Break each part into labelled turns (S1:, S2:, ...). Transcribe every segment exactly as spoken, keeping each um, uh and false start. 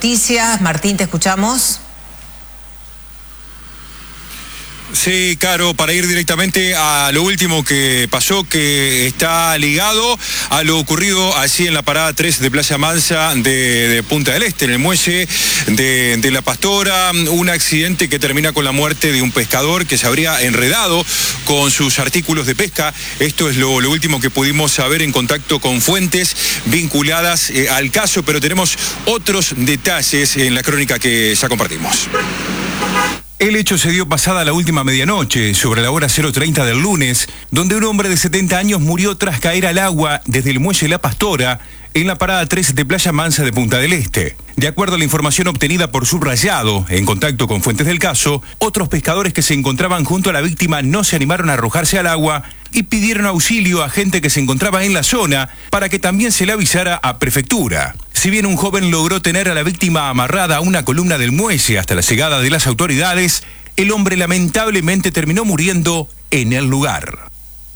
S1: noticias. Martín, te escuchamos.
S2: Sí, Caro, para ir directamente a lo último que pasó, que está ligado a lo ocurrido allí en la parada tres de Playa Mansa de, de Punta del Este, en el muelle de, de La Pastora, un accidente que termina con la muerte de un pescador que se habría enredado con sus artículos de pesca. Esto es lo, lo último que pudimos saber en contacto con fuentes vinculadas eh, al caso, pero tenemos otros detalles en la crónica que ya compartimos. El hecho se dio pasada la última medianoche, sobre la hora cero treinta del lunes, donde un hombre de setenta años murió tras caer al agua desde el muelle La Pastora, en la parada tres de Playa Mansa de Punta del Este. De acuerdo a la información obtenida por Subrayado, en contacto con fuentes del caso, otros pescadores que se encontraban junto a la víctima no se animaron a arrojarse al agua y pidieron auxilio a gente que se encontraba en la zona para que también se le avisara a Prefectura. Si bien un joven logró tener a la víctima amarrada a una columna del muelle hasta la llegada de las autoridades, el hombre lamentablemente terminó muriendo en el lugar.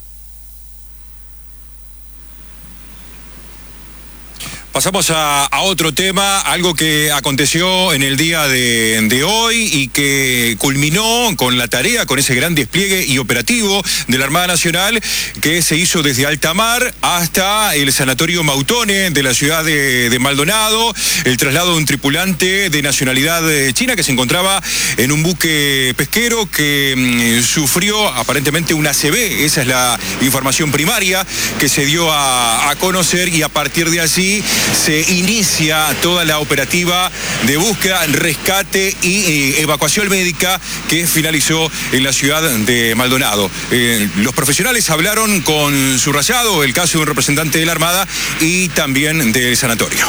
S2: Pasamos a, a otro tema, algo que aconteció en el día de, de hoy y que culminó con la tarea, con ese gran despliegue y operativo de la Armada Nacional que se hizo desde alta mar hasta el Sanatorio Mautone de la ciudad de, de Maldonado, el traslado de un tripulante de nacionalidad china que se encontraba en un buque pesquero que mmm, sufrió aparentemente una A C V. Esa es la información primaria que se dio a, a conocer, y a partir de allí se inicia toda la operativa de búsqueda, rescate y eh, evacuación médica que finalizó en la ciudad de Maldonado. Eh, los profesionales hablaron con Subrayado, el caso de un representante de la Armada y también del sanatorio.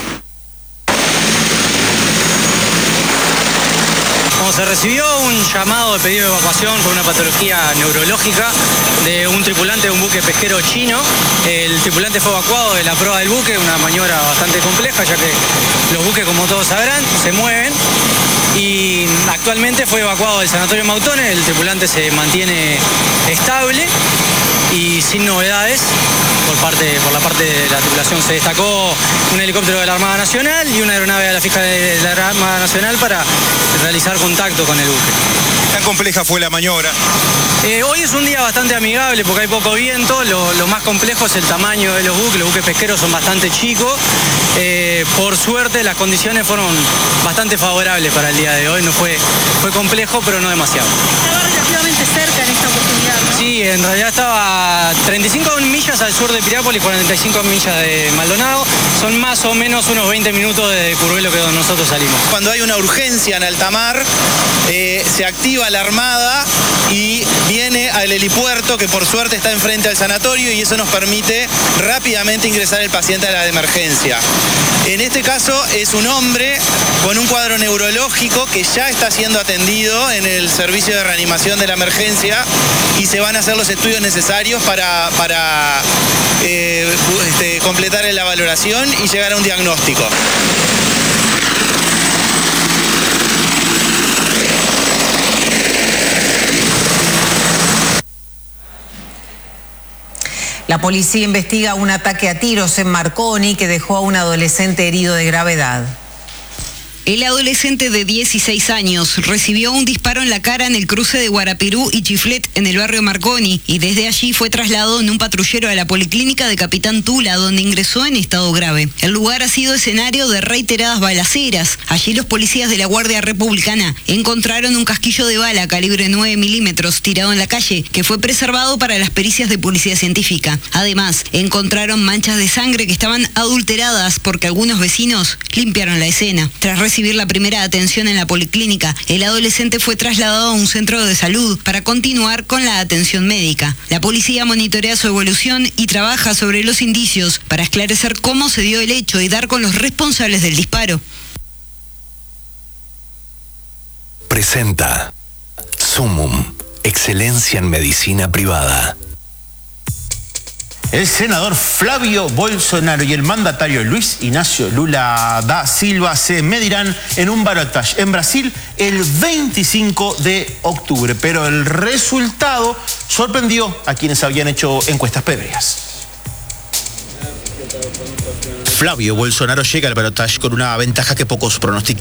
S3: Como se recibió un llamado de pedido de evacuación por una patología neurológica de un tripulante de un buque pesquero chino, el tripulante fue evacuado de la proa del buque, una maniobra bastante compleja, ya que los buques, como todos sabrán, se mueven, y actualmente fue evacuado del Sanatorio Mautone. El tripulante se mantiene estable y sin novedades. Por, parte, por la parte de la tripulación se destacó un helicóptero de la Armada Nacional y una aeronave de la Fiscalía de la Armada Nacional para realizar contacto con el buque.
S2: ¿Tan compleja fue la maniobra?
S3: Eh, hoy es un día bastante amigable porque hay poco viento. Lo, lo más complejo es el tamaño de los buques. Los buques pesqueros son bastante chicos. Eh, por suerte las condiciones fueron bastante favorables para el día de hoy. No fue, fue complejo, pero no demasiado.
S4: Estaba relativamente cerca en esta oportunidad, ¿no?
S3: Sí, en realidad estaba a treinta y cinco millas al sur de Piriápolis, cuarenta y cinco millas de Maldonado. Son más o menos unos veinte minutos de Curvelo que donde nosotros salimos.
S5: Cuando hay una urgencia en alta mar, eh, se activa la Armada y viene al helipuerto, que por suerte está enfrente al sanatorio, y eso nos permite rápidamente ingresar el paciente a la de emergencia. En este caso es un hombre con un cuadro neurológico que ya está siendo atendido en el servicio de reanimación de la emergencia, y se van a hacer los estudios necesarios para, para eh, este, completar la valoración y llegar a un diagnóstico.
S1: La policía investiga un ataque a tiros en Marconi que dejó a un adolescente herido de gravedad.
S6: El adolescente de dieciséis años recibió un disparo en la cara en el cruce de Guarapirú y Chiflet en el barrio Marconi, y desde allí fue trasladado en un patrullero a la policlínica de Capitán Tula, donde ingresó en estado grave. El lugar ha sido escenario de reiteradas balaceras. Allí los policías de la Guardia Republicana encontraron un casquillo de bala calibre nueve milímetros tirado en la calle, que fue preservado para las pericias de policía científica. Además, encontraron manchas de sangre que estaban adulteradas porque algunos vecinos limpiaron la escena. Tras recibir la primera atención en la policlínica, el adolescente fue trasladado a un centro de salud para continuar con la atención médica. La policía monitorea su evolución y trabaja sobre los indicios para esclarecer cómo se dio el hecho y dar con los responsables del disparo.
S7: Presenta Sumum, excelencia en medicina privada.
S8: El senador Flavio Bolsonaro y el mandatario Luis Ignacio Lula da Silva se medirán en un balotaje en Brasil el veinticinco de octubre, pero el resultado sorprendió a quienes habían hecho encuestas previas. Flavio Bolsonaro llega al balotaje con una ventaja que pocos pronosticaban.